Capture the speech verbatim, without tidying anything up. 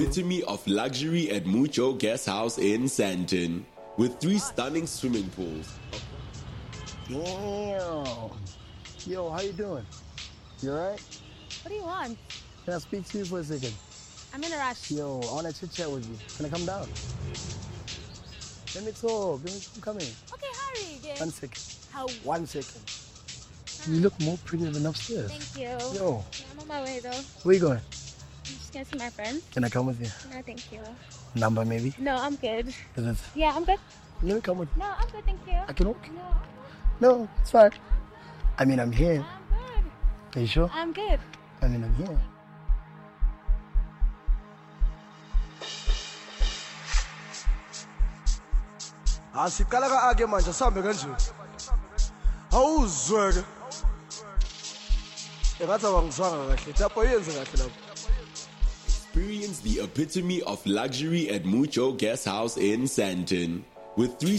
epitome of luxury at Mucho Guest House in Sandton, with three stunning swimming pools. Damn. Yo, how you doing? You alright? What do you want? Can I speak to you for a second? I'm in a rush. Yo, I want to chit chat with you. Can I come down? Let me talk. Let me come in. Okay, hurry. Again. One second. How? One second. You look more pretty than upstairs. Thank you. Yo. Yeah, I'm on my way though. Where you going? I'm just gonna see my friends. Can I come with you? No, thank you. Number maybe? No, I'm good. Is it? Yeah, I'm good. Let me come with you. No, I'm good, thank you. I can walk? No, No, it's fine. I mean, I'm here. I'm good. Are you sure? I'm good. I mean, I'm here. Asiqala ka ake manje sambe kanje. Awuzweke. Engathi awangizwanga kahle. Lapho yenze kahle lapho. Experience the epitome of luxury at Mucho Guest House in Sandton, with three